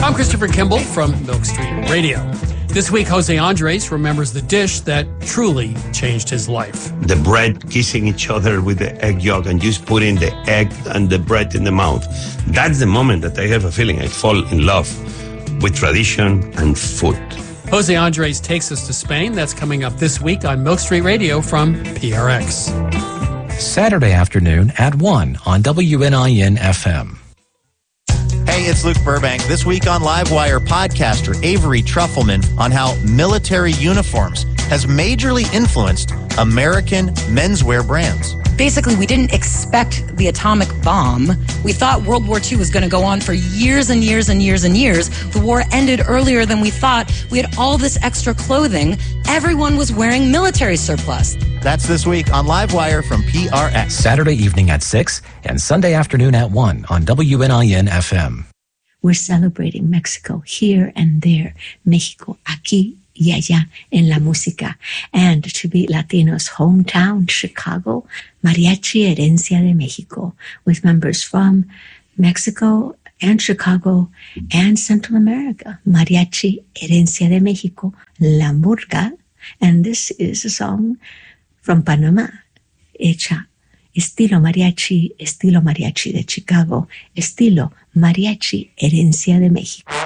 I'm Christopher Kimball from Milk Street Radio. This week, Jose Andres remembers the dish that truly changed his life. The bread kissing each other with the egg yolk and just putting the egg and the bread in the mouth. That's the moment that I have a feeling I fall in love with tradition and food. Jose Andres takes us to Spain. That's coming up this week on Milk Street Radio from PRX. Saturday afternoon at 1 on WNIN FM. Hey, it's Luke Burbank. This week on Livewire, podcaster Avery Trufelman on how military uniforms has majorly influenced American menswear brands. Basically, we didn't expect the atomic bomb. We thought World War II was going to go on for years and years and years and years. The war ended earlier than we thought. We had all this extra clothing. Everyone was wearing military surplus. That's this week on Livewire from PRX. Saturday evening at 6 and Sunday afternoon at 1 on WNIN FM. We're celebrating Mexico here and there. México, aquí y allá en la música. And to be Latinos' hometown, Chicago, Mariachi Herencia de México, with members from Mexico and Chicago and Central America. Mariachi Herencia de México, La Murga. And this is a song from Panama, hecha estilo mariachi de Chicago, estilo mariachi Herencia de México.